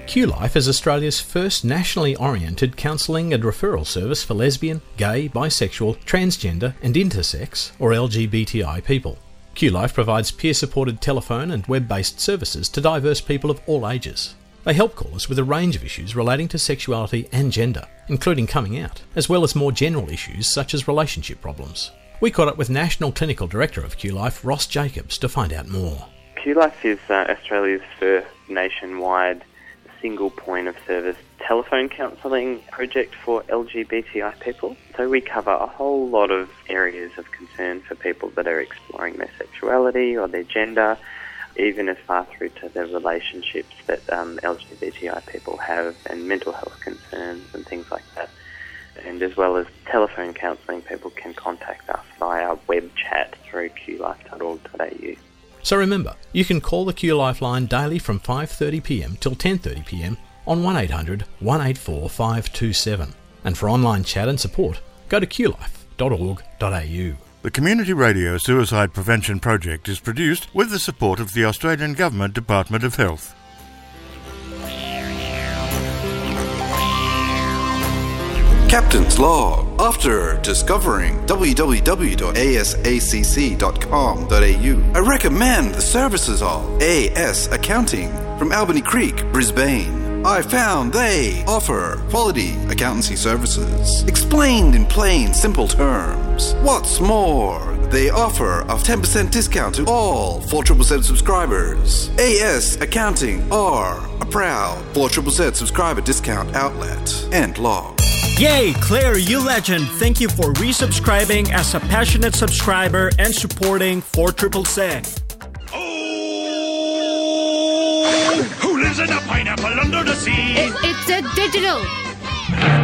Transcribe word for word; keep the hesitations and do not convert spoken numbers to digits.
Q-Life is Australia's first nationally oriented counselling and referral service for lesbian, gay, bisexual, transgender and intersex or L G B T I people. Q-Life provides peer-supported telephone and web-based services to diverse people of all ages. They help callers with a range of issues relating to sexuality and gender, including coming out, as well as more general issues such as relationship problems. We caught up with National Clinical Director of Q-Life, Ross Jacobs, to find out more. Q-Life is uh, Australia's first nationwide single point of service telephone counselling project for L G B T I people. So we cover a whole lot of areas of concern for people that are exploring their sexuality or their gender, even as far through to the relationships that um, L G B T I people have and mental health concerns and things like that. And as well as telephone counselling, people can contact us via web chat through q life dot org dot a u. So remember, you can call the Q-Life line daily from five thirty p m till ten thirty p m on one eight hundred, one eight four, five two seven. And for online chat and support, go to q life dot org dot a u. The Community Radio Suicide Prevention Project is produced with the support of the Australian Government Department of Health. Captain's Log. After discovering w w w dot a s a c c dot com dot a u, I recommend the services of A S Accounting from Albany Creek, Brisbane. I found they offer quality accountancy services, explained in plain, simple terms. What's more, they offer a ten percent discount to all four seven seven subscribers. A S Accounting are a proud four seven seven subscriber discount outlet. End log. Yay, Claire, you legend! Thank you for resubscribing as a passionate subscriber and supporting four seven seven. Oh, who lives in a pineapple under the sea? It, it's a digital.